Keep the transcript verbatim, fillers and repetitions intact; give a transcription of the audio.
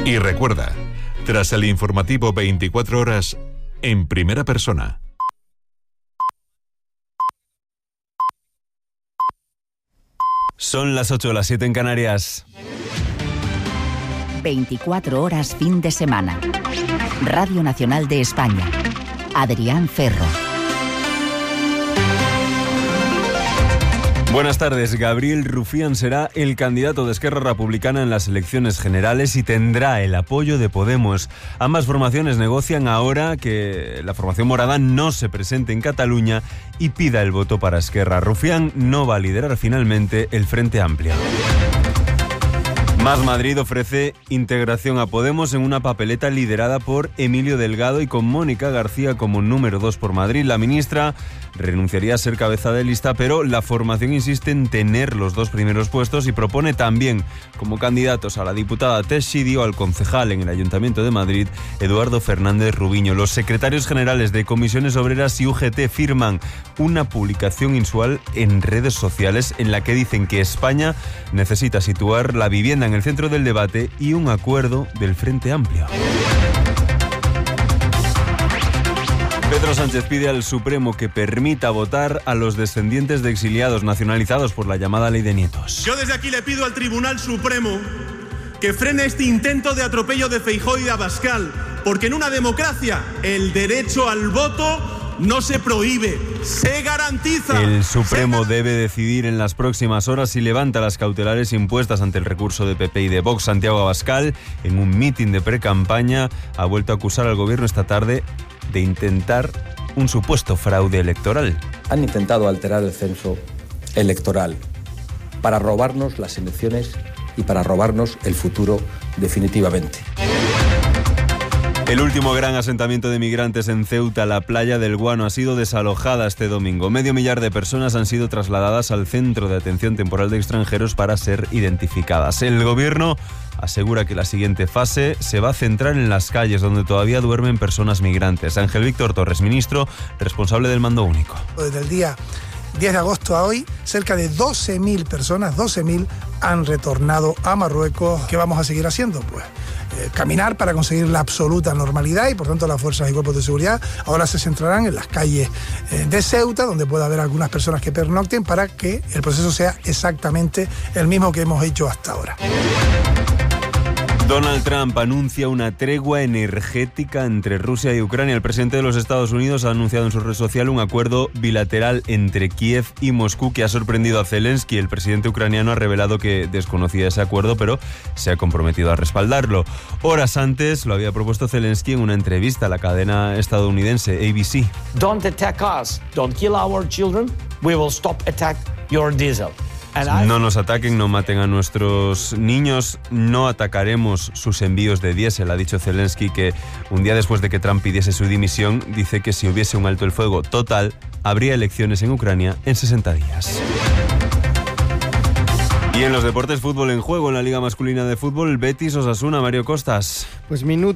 Y recuerda, tras el informativo veinticuatro horas, en primera persona. Son las ocho, las siete en Canarias. veinticuatro horas fin de semana. Radio Nacional de España. Adrián Ferro. Buenas tardes. Gabriel Rufián será el candidato de Esquerra Republicana en las elecciones generales y tendrá el apoyo de Podemos. Ambas formaciones negocian ahora que la formación morada no se presente en Cataluña y pida el voto para Esquerra. Rufián no va a liderar finalmente el Frente Amplio. Más Madrid ofrece integración a Podemos en una papeleta liderada por Emilio Delgado y con Mónica García como número dos por Madrid. La ministra renunciaría a ser cabeza de lista, pero la formación insiste en tener los dos primeros puestos y propone también como candidatos a la diputada Teixidó o al concejal en el Ayuntamiento de Madrid, Eduardo Fernández Rubiño. Los secretarios generales de Comisiones Obreras y U G T firman una publicación mensual en redes sociales en la que dicen que España necesita situar la vivienda en el centro del debate y un acuerdo del Frente Amplio. Pedro Sánchez pide al Supremo que permita votar a los descendientes de exiliados nacionalizados por la llamada Ley de Nietos. Yo desde aquí le pido al Tribunal Supremo que frene este intento de atropello de Feijóo y de Abascal, porque en una democracia el derecho al voto no se prohíbe, se garantiza. El Supremo debe decidir en las próximas horas si levanta las cautelares impuestas ante el recurso de P P y de Vox. Santiago Abascal, en un mitin de precampaña, ha vuelto a acusar al gobierno esta tarde de intentar un supuesto fraude electoral. Han intentado alterar el censo electoral para robarnos las elecciones y para robarnos el futuro definitivamente. El último gran asentamiento de migrantes en Ceuta, la playa del Guano, ha sido desalojada este domingo. Medio millar de personas han sido trasladadas al Centro de Atención Temporal de Extranjeros para ser identificadas. El gobierno asegura que la siguiente fase se va a centrar en las calles donde todavía duermen personas migrantes. Ángel Víctor Torres, ministro responsable del mando único. Desde el día diez de agosto a hoy, cerca de doce mil personas, doce mil, han retornado a Marruecos. ¿Qué vamos a seguir haciendo? Pues eh, caminar para conseguir la absoluta normalidad y por tanto las fuerzas y cuerpos de seguridad ahora se centrarán en las calles eh, de Ceuta, donde puede haber algunas personas que pernocten para que el proceso sea exactamente el mismo que hemos hecho hasta ahora. Donald Trump anuncia una tregua energética entre Rusia y Ucrania. El presidente de los Estados Unidos ha anunciado en su red social un acuerdo bilateral entre Kiev y Moscú que ha sorprendido a Zelensky. El presidente ucraniano ha revelado que desconocía ese acuerdo, pero se ha comprometido a respaldarlo. Horas antes lo había propuesto Zelensky en una entrevista a la cadena estadounidense A B C. Don't attack us, don't kill our children, we will stop attack your diesel. No nos ataquen, no maten a nuestros niños, no atacaremos sus envíos de diésel. Ha dicho Zelensky que un día después de que Trump pidiese su dimisión, dice que si hubiese un alto el fuego total, habría elecciones en Ucrania en sesenta días. Y en los deportes, fútbol en juego en la Liga Masculina de Fútbol, Betis Osasuna, Mario Costas. Pues minuto